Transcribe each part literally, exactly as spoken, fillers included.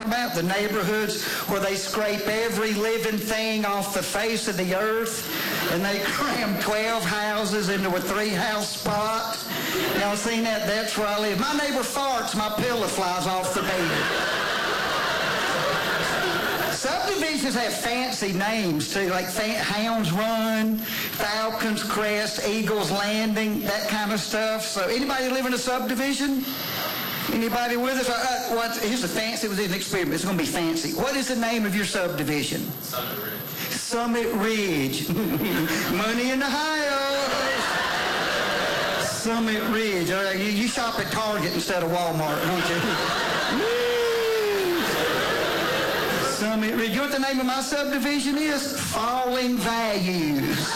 about? The neighborhoods where they scrape every living thing off the face of the earth, and they cram twelve houses into a three-house spot. Y'all seen that? That's where I live. My neighbor farts, my pillow flies off the bed. Subdivisions have fancy names, too, like Hounds Run, Falcons Crest, Eagles Landing, that kind of stuff. So anybody live in a subdivision? Anybody with us? Uh, what, here's a fancy, it was an experiment. It's going to be fancy. What is the name of your subdivision? Summit Ridge. Summit Ridge. Money in Ohio. Summit Ridge. All right, you, you shop at Target instead of Walmart, don't you? Summit Ridge. You know what the name of my subdivision is? Falling Values.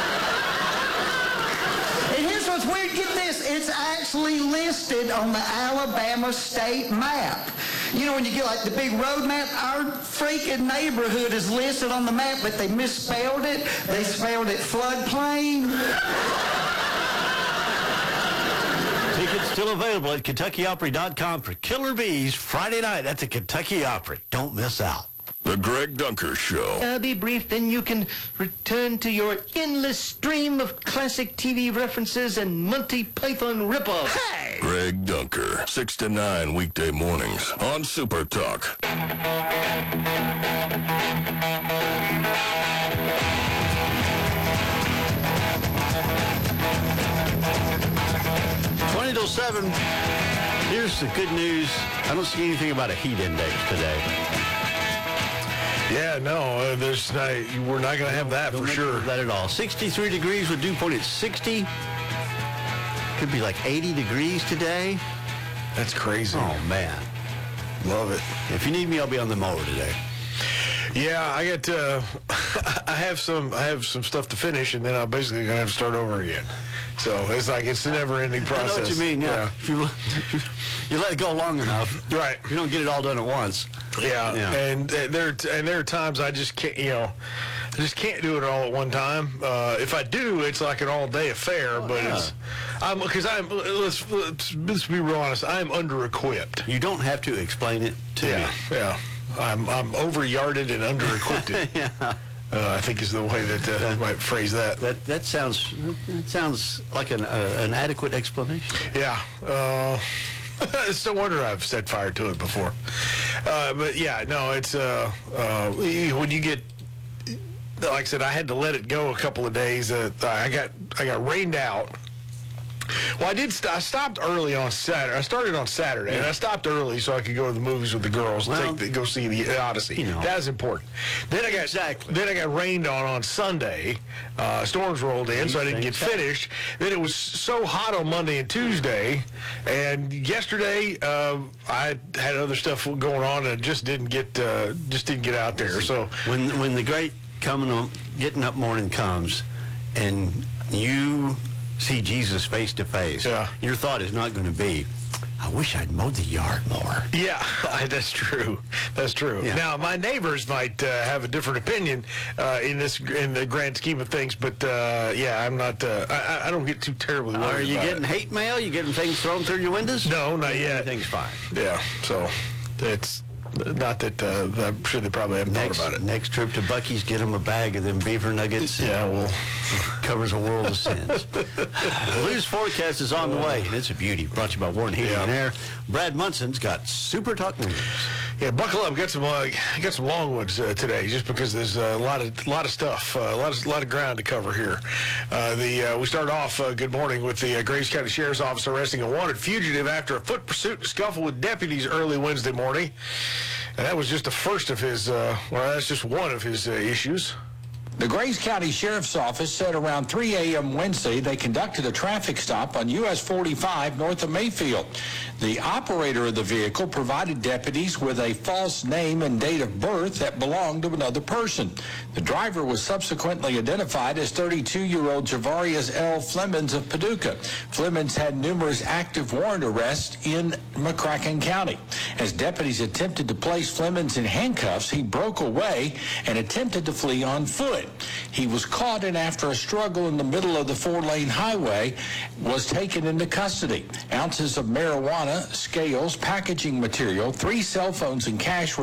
And here's what's weird. Get this. It's actually listed on the Alabama state map. You know, when you get like the big road map, our freaking neighborhood is listed on the map, but they misspelled it. They spelled it floodplain. Tickets still available at Kentucky Opry dot com for Killer Bees Friday night at the Kentucky Opry. Don't miss out. The Greg Dunker Show. I'll be brief, then you can return to your endless stream of classic T V references and Monty Python ripoffs. Hey! Greg Dunker, six to nine weekday mornings on Super Talk. twenty till seven. Here's the good news. I don't see anything about a heat index today. Yeah, no, uh, there's not, we're not going to have that Don't for sure. That at all. sixty-three degrees with dew point at sixty. Could be like eighty degrees today. That's crazy. Oh, man. Love it. If you need me, I'll be on the mower today. Yeah, I got uh, I have some I have some stuff to finish, and then I'm basically going to have to start over again. So it's like it's a never-ending process. I know what you mean, yeah. yeah. If you, you let it go long enough. Right. You don't get it all done at once. Yeah, yeah. and uh, there and there are times I just can't, you know, I just can't do it all at one time. Uh, if I do, it's like an all-day affair. Oh, but yeah. it's, I'm because I'm let's, let's let's be real honest. I'm under-equipped. You don't have to explain it to yeah, me. Yeah, I'm I'm over-yarded and under-equipped. yeah. Uh, I think is the way that uh, I might phrase that. That that sounds that sounds like an uh, an adequate explanation. Yeah. Uh, it's no wonder I've set fire to it before. Uh, but yeah, no, it's uh, uh, when you get, like I said, I had to let it go a couple of days. Uh, I got I got rained out. Well, I did. St- I stopped early on Saturday. I started on Saturday, yeah. and I stopped early so I could go to the movies with the girls. Well, take the, go see the Odyssey. You know. That was important. Then I got exactly. Then I got rained on on Sunday. Uh, storms rolled in, so I didn't get finished. Then it was so hot on Monday and Tuesday, and yesterday uh, I had other stuff going on and just didn't get uh, just didn't get out there. So when when the great coming on, getting up morning comes, and you see Jesus face to face, yeah. your thought is not going to be, I wish I'd mowed the yard more. Yeah, that's true. That's true. Yeah. Now, my neighbors might uh, have a different opinion uh, in this in the grand scheme of things, but uh, yeah, I'm not. Uh, I, I don't get too terribly worried. Are you about getting it. hate mail? You getting things thrown through your windows? No, not yet. Everything's fine. Yeah, so it's not that. Uh, I'm sure they probably haven't next, thought about it. Next trip to Buc-ee's, get them a bag of them beaver nuggets. Yeah, well, covers a world of sins. Lou's forecast is on the way, and it's a beauty. Brought to you by Warren Heating yeah. and Air. Brad Munson's got Super Talk News. Yeah, buckle up. Got some uh, got some longwoods uh, today, just because there's a lot of lot of stuff, uh, a lot of lot of ground to cover here. Uh, the uh, we start off. Uh, good morning with the uh, Graves County Sheriff's Office arresting a wanted fugitive after a foot pursuit and scuffle with deputies early Wednesday morning. And that was just the first of his. Uh, well, that's just one of his uh, issues. The Graves County Sheriff's Office said around three a.m. Wednesday they conducted a traffic stop on U S forty-five north of Mayfield. The operator of the vehicle provided deputies with a false name and date of birth that belonged to another person. The driver was subsequently identified as thirty-two-year-old Javarius L. Flemons of Paducah. Flemons had numerous active warrant arrests in McCracken County. As deputies attempted to place Flemons in handcuffs, he broke away and attempted to flee on foot. He was caught, and after a struggle in the middle of the four-lane highway, was taken into custody. Ounces of marijuana, scales, packaging material, three cell phones, and cash were